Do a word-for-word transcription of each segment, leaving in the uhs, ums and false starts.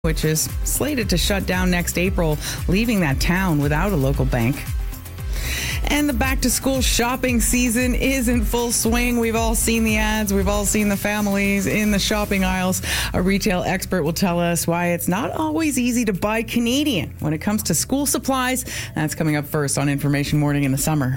which is slated to shut down next April, leaving that town without a local bank. And the back-to-school shopping season is in full swing. We've all seen the ads. We've all seen the families in the shopping aisles. A retail expert will tell us why it's not always easy to buy Canadian when it comes to school supplies. That's coming up first on Information Morning in the Summer.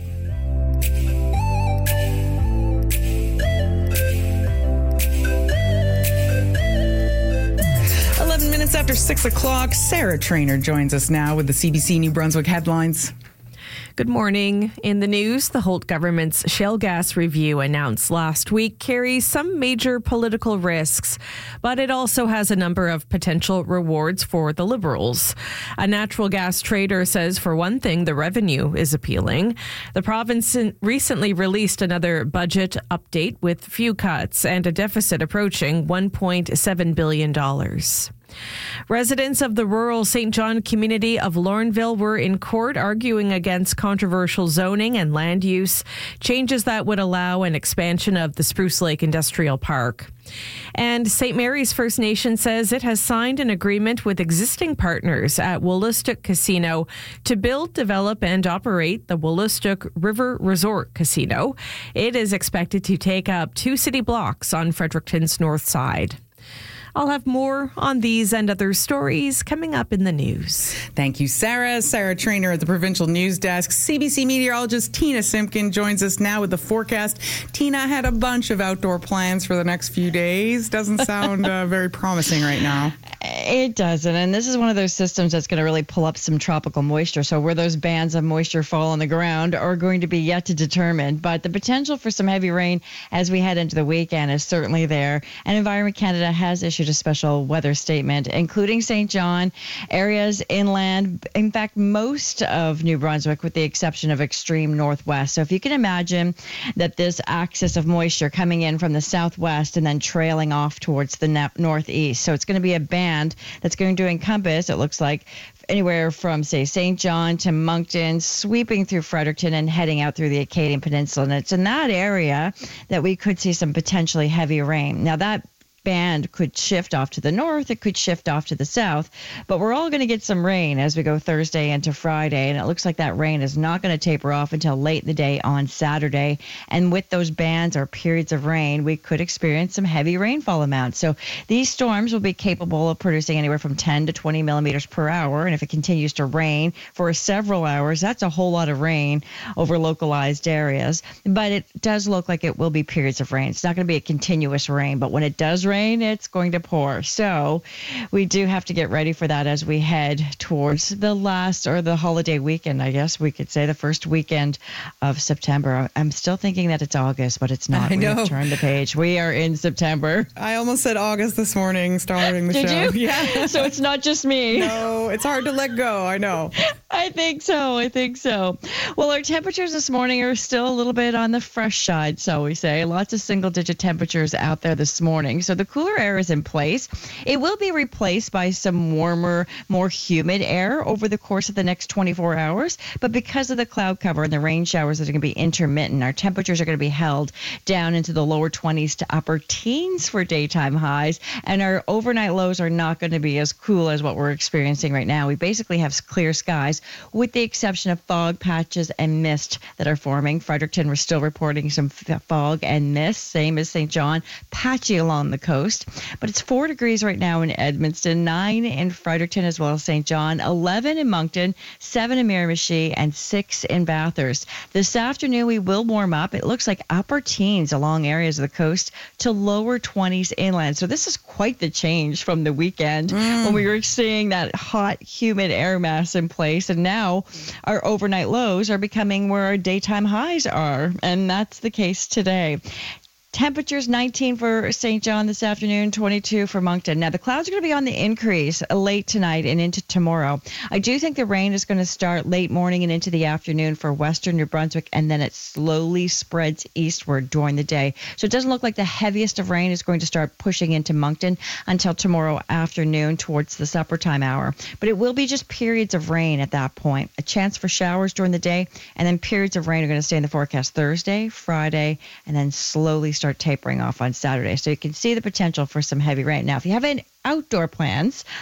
eleven minutes after six o'clock, Sarah Trainer joins us now with the C B C New Brunswick headlines. Good morning. In the news, the Holt government's shale gas review announced last week carries some major political risks, but it also has a number of potential rewards for the Liberals. A natural gas trader says, for one thing, the revenue is appealing. The province recently released another budget update with few cuts and a deficit approaching one point seven billion dollars. Residents of the rural Saint John community of Lorneville were in court arguing against controversial zoning and land use changes that would allow an expansion of the Spruce Lake Industrial Park. And Saint Mary's First Nation says it has signed an agreement with existing partners at Wolastoq Casino to build, develop, and operate the Wolastoq River Resort Casino. It is expected to take up two city blocks on Fredericton's north side. I'll have more on these and other stories coming up in the news. Thank you, Sarah. Sarah Trainer at the Provincial News Desk. C B C meteorologist Tina Simpkin joins us now with the forecast. Tina had a bunch of outdoor plans for the next few days. Doesn't sound uh, very promising right now. It doesn't. And this is one of those systems that's going to really pull up some tropical moisture. So where those bands of moisture fall on the ground are going to be yet to determine. But the potential for some heavy rain as we head into the weekend is certainly there. And Environment Canada has issued a special weather statement, including Saint John, areas inland, in fact, most of New Brunswick, with the exception of extreme northwest. So if you can imagine that this axis of moisture coming in from the southwest and then trailing off towards the northeast. So it's going to be a band that's going to encompass, it looks like, anywhere from, say, Saint John to Moncton, sweeping through Fredericton and heading out through the Acadian Peninsula. And it's in that area that we could see some potentially heavy rain. Now, that band could shift off to the north, it could shift off to the south, but we're all going to get some rain as we go Thursday into Friday, and it looks like that rain is not going to taper off until late in the day on Saturday. And with those bands or periods of rain, we could experience some heavy rainfall amounts. So these storms will be capable of producing anywhere from ten to twenty millimeters per hour, and if it continues to rain for several hours, that's a whole lot of rain over localized areas. But it does look like it will be periods of rain. It's not going to be a continuous rain, but when it does rain, rain, it's going to pour. So we do have to get ready for that as we head towards the last or the holiday weekend, I guess we could say, the first weekend of September. I'm still thinking that it's August, but it's not. I know. We have turned the page. We are in September. I almost said August this morning starting the Did show. you? Yeah. So it's not just me. No, it's hard to let go. I know. I think so. I think so. Well, our temperatures this morning are still a little bit on the fresh side, so we say. Lots of single-digit temperatures out there this morning. So the cooler air is in place. It will be replaced by some warmer, more humid air over the course of the next twenty-four hours. But because of the cloud cover and the rain showers that are going to be intermittent, our temperatures are going to be held down into the lower twenties to upper teens for daytime highs. And our overnight lows are not going to be as cool as what we're experiencing right now. We basically have clear skies, with the exception of fog patches and mist that are forming. Fredericton, we're still reporting some f- fog and mist, same as Saint John, patchy along the coast. But it's four degrees right now in Edmundston, nine in Fredericton as well as Saint John, eleven in Moncton, seven in Miramichi, and six in Bathurst. This afternoon, we will warm up. It looks like upper teens along areas of the coast to lower twenties inland. So this is quite the change from the weekend mm. when we were seeing that hot, humid air mass in place. And now our overnight lows are becoming where our daytime highs are. And that's the case today. Temperatures nineteen for Saint John this afternoon, twenty-two for Moncton. Now, the clouds are going to be on the increase late tonight and into tomorrow. I do think the rain is going to start late morning and into the afternoon for western New Brunswick, and then it slowly spreads eastward during the day. So it doesn't look like the heaviest of rain is going to start pushing into Moncton until tomorrow afternoon towards the supper time hour. But it will be just periods of rain at that point. A chance for showers during the day, and then periods of rain are going to stay in the forecast Thursday, Friday, and then slowly start start tapering off on Saturday. So you can see the potential for some heavy rain. Now, if you have any outdoor plans,